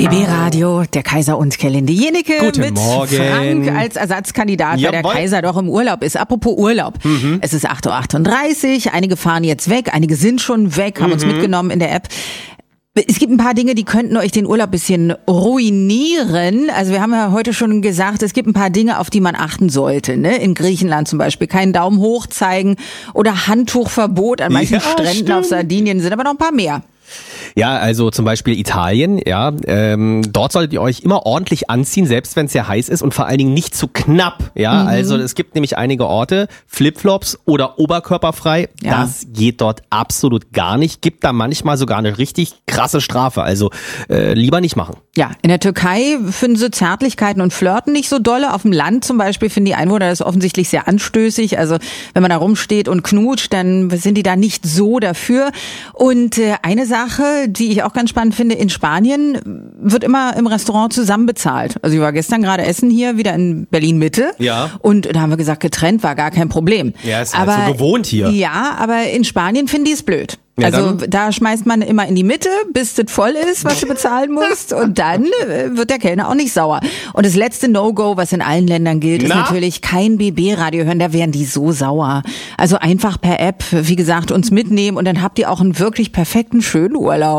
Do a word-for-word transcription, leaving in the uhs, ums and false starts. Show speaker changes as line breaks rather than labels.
B-Radio, der Kaiser und Kelinde Jenike
Guten
mit
Morgen.
Frank als Ersatzkandidat, weil der
Jawohl.
Kaiser doch im Urlaub ist. Apropos Urlaub. Mhm. Es ist acht Uhr achtunddreißig, einige fahren jetzt weg, einige sind schon weg, haben mhm. uns mitgenommen in der App. Es gibt ein paar Dinge, die könnten euch den Urlaub ein bisschen ruinieren. Also wir haben ja heute schon gesagt, es gibt ein paar Dinge, auf die man achten sollte. Ne? In Griechenland zum Beispiel keinen Daumen hoch zeigen oder Handtuchverbot an manchen
Ja,
Stränden
stimmt.
auf Sardinien, sind aber noch ein paar mehr.
Ja, also zum Beispiel Italien, ja, ähm, dort solltet ihr euch immer ordentlich anziehen, selbst wenn es sehr heiß ist und vor allen Dingen nicht zu knapp, ja, mhm. also es gibt nämlich einige Orte, Flipflops oder oberkörperfrei,
Ja.
das geht dort absolut gar nicht, gibt da manchmal sogar eine richtig krasse Strafe, also äh, lieber nicht machen.
Ja, in der Türkei finden sie Zärtlichkeiten und Flirten nicht so dolle. Auf dem Land zum Beispiel finden die Einwohner das offensichtlich sehr anstößig. Also wenn man da rumsteht und knutscht, dann sind die da nicht so dafür. Und äh, eine Sache, die ich auch ganz spannend finde, in Spanien wird immer im Restaurant zusammen bezahlt. Also ich war gestern gerade essen hier, wieder in Berlin-Mitte.
Ja.
Und da haben wir gesagt, getrennt war gar kein Problem.
Ja, ist halt so gewohnt hier.
Ja, aber in Spanien finden die es blöd.
Ja,
also
dann-
da schmeißt man immer in die Mitte, bis das voll ist, was du bezahlen musst. Und dann äh, wird der Kellner auch nicht sauer. Und das letzte No-Go, was in allen Ländern gilt, ist
Na?
natürlich kein B B-Radio hören. Da wären die so sauer. Also einfach per App, wie gesagt, uns mitnehmen und dann habt ihr auch einen wirklich perfekten, schönen Urlaub.